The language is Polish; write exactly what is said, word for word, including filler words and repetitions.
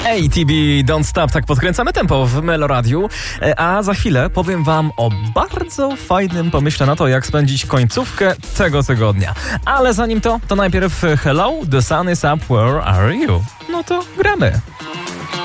A T B Don't Stop, tak podkręcamy tempo w Meloradiu, a za chwilę powiem wam o bardzo fajnym pomyśle na to, jak spędzić końcówkę tego tygodnia. Ale zanim to, to najpierw hello, the sun is up, where are you? No to gramy.